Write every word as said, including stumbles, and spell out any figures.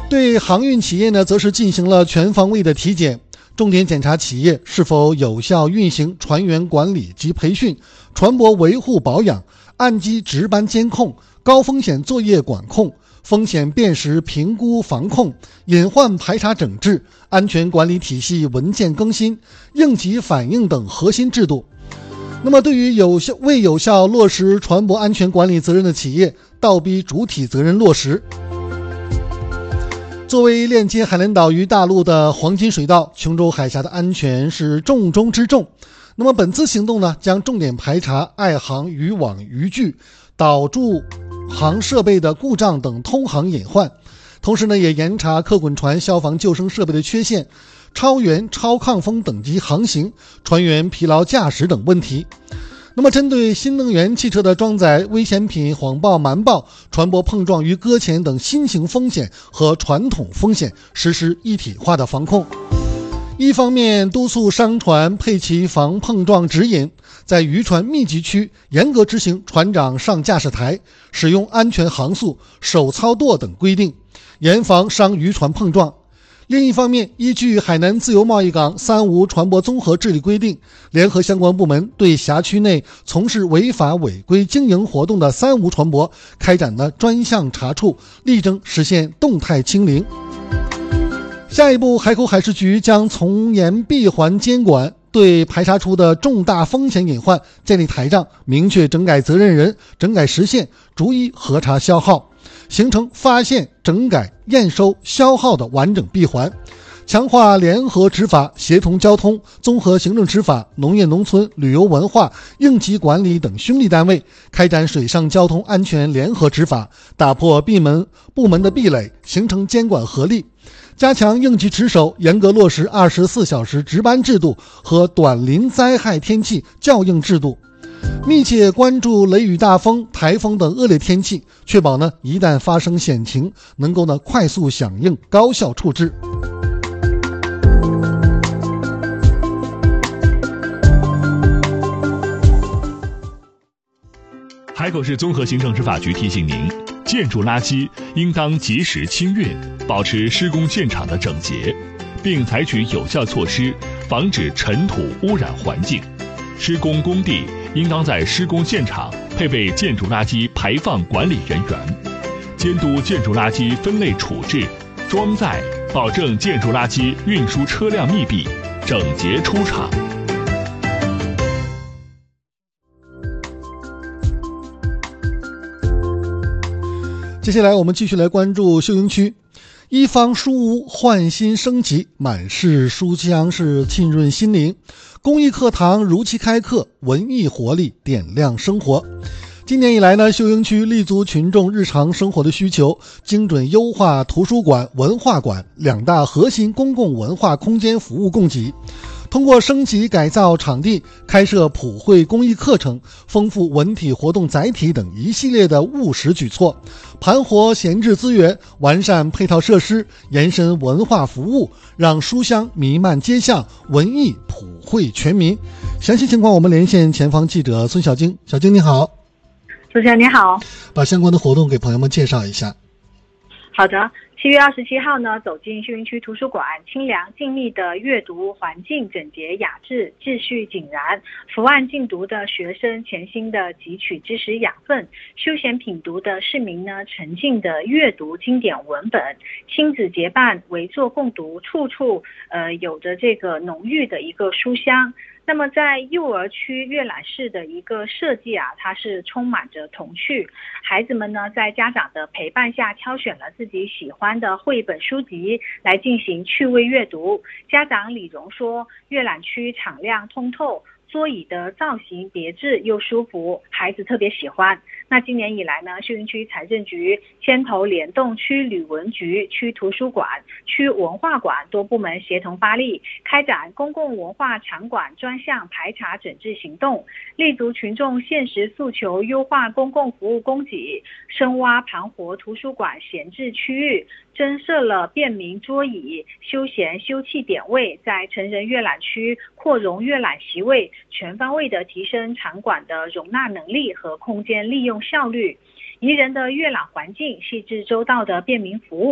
对航运企业呢，则是进行了全方位的体检，重点检查企业是否有效运行船员管理及培训、船舶维护保养、岸基值班监控、高风险作业管控、风险辨识评估防控、隐患排查整治、安全管理体系文件更新、应急反应等核心制度。那么对于有效未有效落实船舶安全管理责任的企业，倒逼主体责任落实。作为链接海南岛与大陆的黄金水道，琼州海峡的安全是重中之重。那么本次行动呢，将重点排查爱航渔网渔具、导驻航设备的故障等通航隐患，同时呢，也严查客滚船消防救生设备的缺陷、超员超抗风等级航行、船员疲劳驾驶等问题。那么针对新能源汽车的装载危险品谎报瞒报、船舶碰撞与搁浅等新型风险和传统风险实施一体化的防控。一方面督促商船配齐防碰撞指引，在渔船密集区严格执行船长上驾驶台、使用安全航速、手操舵等规定，严防商渔船碰撞。另一方面，依据海南自由贸易港三无船舶综合治理规定，联合相关部门对辖区内从事违法违规经营活动的三无船舶开展了专项查处，力争实现动态清零。下一步，海口海事局将从严闭环监管，对排查出的重大风险隐患建立台账，明确整改责任人、整改时限，逐一核查消耗，形成发现、整改、验收、消耗的完整闭环，强化联合执法、协同交通、综合行政执法、农业农村、旅游文化、应急管理等兄弟单位开展水上交通安全联合执法，打破闭门部门的壁垒，形成监管合力，加强应急值守，严格落实二十四小时值班制度和短临灾害天气校应制度，密切关注雷雨大风、台风等恶劣天气，确保呢一旦发生险情，能够呢快速响应、高效处置。 海口市综合行政执法局提醒您，建筑垃圾应当及时清运，保持施工现场的整洁，并采取有效措施防止尘土污染环境。施工工地应当在施工现场配备建筑垃圾排放管理人员，监督建筑垃圾分类处置、装载，保证建筑垃圾运输车辆密闭、整洁出厂。 接下来我们继续来关注秀英区，一方书屋焕新升级，满是书香是沁润心灵，公益课堂如期开课，文艺活力点亮生活。今年以来呢，秀英区立足群众日常生活的需求，精准优化图书馆、文化馆两大核心公共文化空间服务供给，通过升级改造场地、开设普惠公益课程、丰富文体活动载体等一系列的务实举措，盘活闲置资源，完善配套设施，延伸文化服务，让书香弥漫街巷，文艺普惠全民。详细情况我们连线前方记者孙小晶。小晶你好。 主持人你好， 把相关的活动给朋友们介绍一下。 好的，七月二十七号呢，走进秀英区图书馆，清凉静谧的阅读环境，整洁雅致，秩序井然。伏案静读的学生潜心的汲取知识养分，休闲品读的市民呢，沉浸的阅读经典文本，亲子结伴围坐共读，处处呃有着这个浓郁的一个书香。那么在幼儿区阅览室的一个设计啊，它是充满着童趣。孩子们呢，在家长的陪伴下，挑选了自己喜欢的绘本书籍来进行趣味阅读。家长李荣说，阅览区敞亮通透，桌椅的造型别致又舒服，孩子特别喜欢。那今年以来呢，秀英区财政局牵头联动区旅文局、区图书馆、区文化馆多部门协同发力，开展公共文化场馆专项排查整治行动，立足群众现实诉求，优化公共服务供给，深挖盘活图书馆闲置区域，增设了便民桌椅、休闲休憩点位，在成人阅览区扩容阅览席位，全方位的提升场馆的容纳能力和空间利用效率，宜人的阅览环境，细致周到的便民服务。